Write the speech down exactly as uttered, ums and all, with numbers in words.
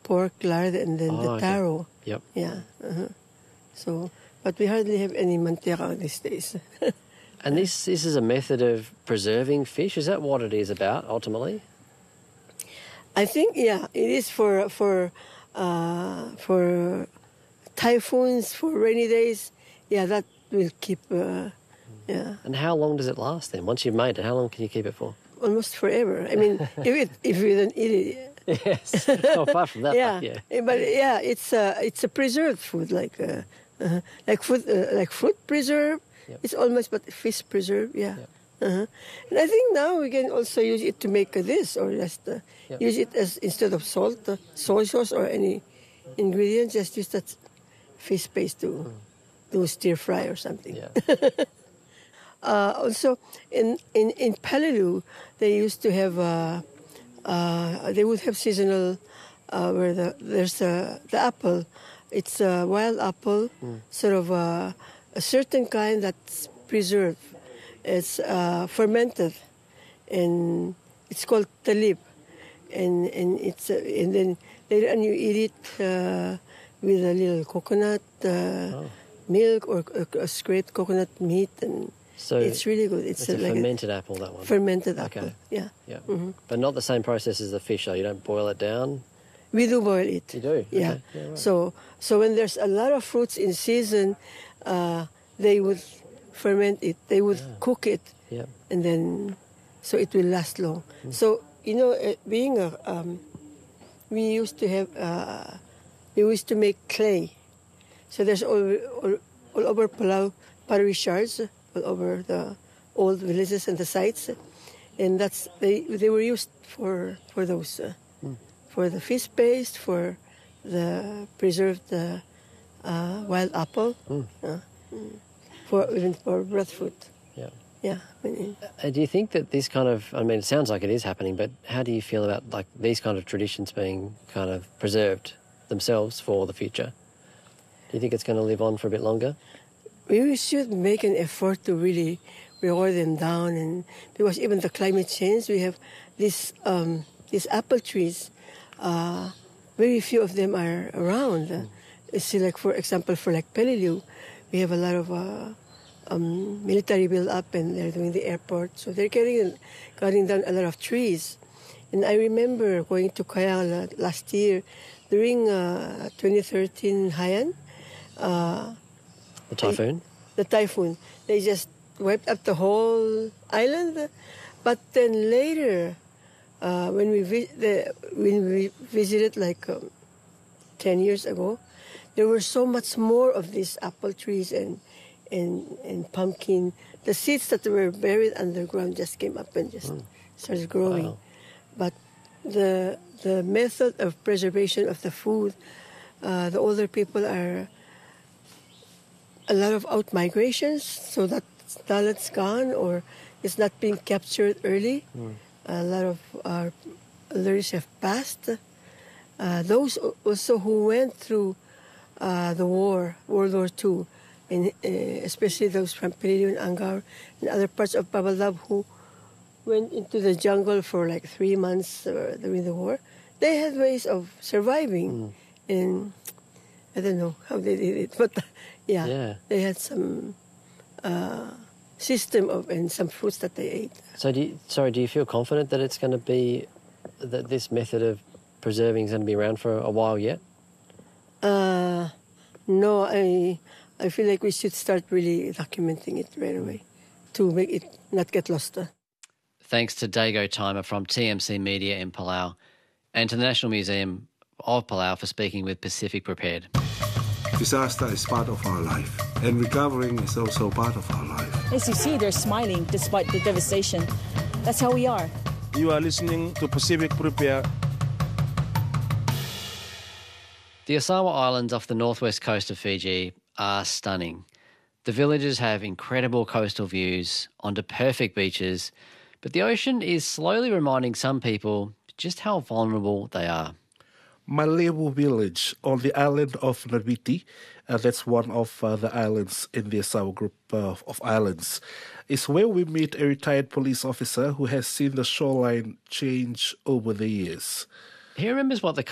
pork lard and then Oh, the okay. taro. Yep. Yeah. Uh-huh. So, but we hardly have any manteca these days. And this this is a method of preserving fish. Is that what it is about ultimately? I think, yeah, it is for for uh, for typhoons, for rainy days. Yeah, that will keep. Uh, yeah, And how long does it last then? Once you've made it, how long can you keep it for? almost forever. I mean, if it, if we don't eat it. Yes. Oh, apart from that, Yeah, yeah. eh, but yeah, it's a it's a preserved food like uh, uh, like food uh, like fruit preserve. Yep. It's almost but fish preserve. Yeah, Yep. uh-huh. And I think now we can also use it to make uh, this or just uh, Yep. use it as instead of salt, uh, soy sauce or any ingredient. Just use that fish paste to do stir fry or something. Yeah. Uh, also, in in in Peleliu, they used to have uh, uh, they would have seasonal uh, where the there's a, the apple. It's a wild apple, sort of a, a certain kind that's preserved. It's uh, fermented, and it's called talib, and and it's uh, and then later on you eat it uh, with a little coconut uh, milk or, or a scraped coconut meat and. So It's really good. It's, It's a uh, like fermented apple, that one. a fermented Okay. apple. Yeah. Yeah. Mm-hmm. But not the same process as the fish, though. You don't boil it down. We do boil it. You do? Yeah. Okay. Yeah, right. So so when there's a lot of fruits in season, uh, they would ferment it. They would cook it, Yeah. and then so it will last long. So you know, uh, being a um, we used to have uh, we used to make clay. So there's all all, all over Palau pottery shards all over the old villages and the sites, and that's they they were used for for those uh, for the fish paste, for the preserved uh, uh, wild apple, uh, mm, for even for breadfruit. Yeah. Yeah. I mean, Uh, do you think that this kind of, I mean, it sounds like it is happening, but how do you feel about like these kind of traditions being kind of preserved themselves for the future? Do you think it's going to live on for a bit longer? we should make an effort to really lower them down, and because even the climate change, we have these um, these apple trees. Uh, very few of them are around. Uh, see, like for example, for like Peleliu, we have a lot of uh, um, military build up, and they're doing the airport, so they're getting cutting down a lot of trees. And I remember going to Kayala last year during uh, twenty thirteen Haiyan. Uh, The typhoon? the typhoon. They just wiped up the whole island. But then later, uh, when we vi- the, when we visited like um, ten years ago, there were so much more of these apple trees and and and pumpkin. The seeds that were buried underground just came up and just started growing. Wow. But the the method of preservation of the food, uh, the older people are. A lot of out migrations, so that talent's gone or it's not being captured early. Mm. A lot of our elders have passed. Uh, those also who went through uh, the war, World War Two, and uh, especially those from Peleliu and Angaur and other parts of Babalab who went into the jungle for like three months uh, during the war, they had ways of surviving. Mm. And I don't know how they did it, but yeah, Yeah. they had some uh, system of and some fruits that they ate. So do you, sorry, do you feel confident that it's going to be, that this method of preserving is going to be around for a while yet? Uh, no, I I feel like we should start really documenting it right away to make it not get lost. Uh. Thanks to Dago Timer from T M C Media in Palau and to the National Museum of Palau for speaking with Pacific Prepared. Disaster is part of our life, and recovering is also part of our life. As you see, they're smiling despite the devastation. That's how we are. You are listening to Pacific Prepare. The Osawa Islands off the northwest coast of Fiji are stunning. The villages have incredible coastal views onto perfect beaches, but the ocean is slowly reminding some people just how vulnerable they are. Malewu village on the island of Naviti, uh, that's one of uh, the islands in the Osawa group uh, of islands, is where we meet a retired police officer who has seen the shoreline change over the years. He remembers what the